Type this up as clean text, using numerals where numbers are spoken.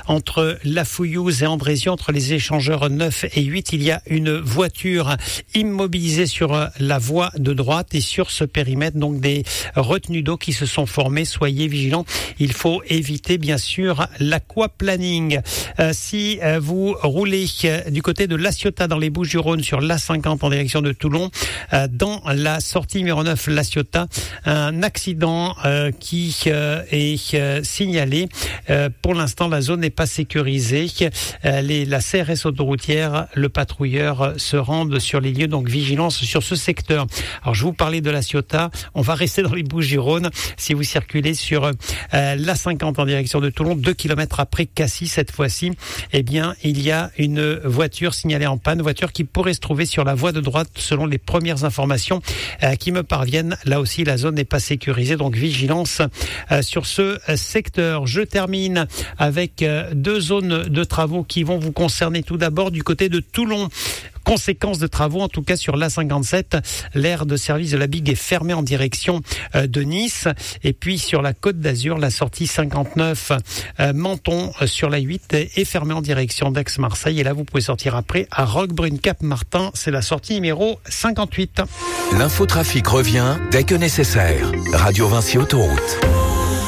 entre La Fouillouse et Andrézieux, entre les échangeurs 9 et 8. Il y a une voiture immobilisée sur la voie de droite et sur ce périmètre, donc des retenues d'eau qui se sont formées. Soyez vigilants. Il faut éviter, bien sûr, l'aquaplaning. Si vous roulez du côté de La Ciotat dans les Bouches-du-Rhône sur l'A50 en direction de Toulon, dans la sortie numéro 9 La Ciotat, un accident qui est signalé. Pour l'instant, la zone n'est pas sécurisée. La CRS autoroutière, le patrouilleur se rendent sur les lieux, donc vigilance sur ce secteur. Alors, je vous parlais de La Ciotat. On va rester dans les Bouches-du-Rhône. Si vous circulez sur l'A50 en direction de Toulon, 2 km après Cassis, cette fois-ci, eh bien, il y a une voiture signalée en panne, voiture qui pourrait se trouver sur la voie de droite selon les premières informations qui me parviennent. Là aussi, la zone n'est pas sécurisée, donc vigilance sur ce secteur. Je termine avec 2 zones de travaux qui vont vous concerner. Tout d'abord, du côté de Toulon. Conséquence de travaux, en tout cas sur l'A57, l'aire de service de la Bigue est fermée en direction de Nice. Et puis sur la Côte d'Azur, la sortie 59 Menton sur la 8 est fermée en direction d'Aix-Marseille. Et là, vous pouvez sortir après à Roquebrune-Cap-Martin. C'est la sortie numéro 58. L'infotrafic revient dès que nécessaire. Radio Vinci Autoroute.